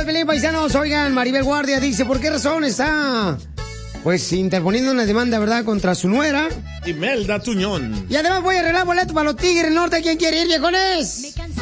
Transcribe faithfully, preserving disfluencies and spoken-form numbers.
Pelín, paisanos. Oigan, Maribel Guardia dice, ¿por qué razón está, pues, interponiendo una demanda, verdad, contra su nuera? Imelda Tuñón. Y además voy a arreglar boleto para los Tigres del Norte. ¿Quién quiere ir, viejones?